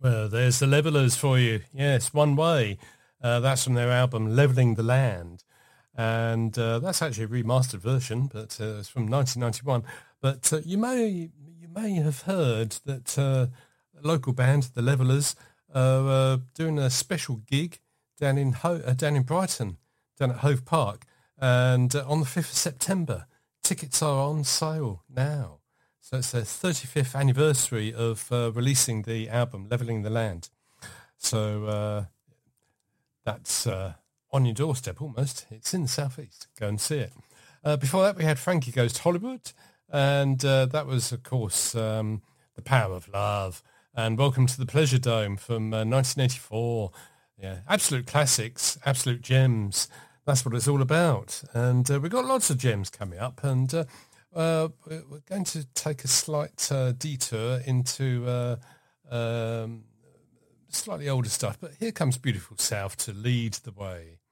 Well, there's the Levellers for you. Yes, One Way. That's from their album Levelling the Land. And that's actually a remastered version, but it's from 1991. But you may have heard that a local band, the Levellers, are doing a special gig down in Brighton, down at Hove Park. And on the 5th of September, tickets are on sale now. So it's their 35th anniversary of releasing the album, Levelling the Land. So that's on your doorstep almost. It's in the southeast. Go and see it. Before that, we had Frankie Goes to Hollywood. And that was, of course, The Power of Love. And Welcome to the Pleasure Dome from 1984. Yeah, absolute classics, absolute gems. That's what it's all about. And we've got lots of gems coming up. And we're going to take a slight detour into slightly older stuff. But here comes Beautiful South to lead the way.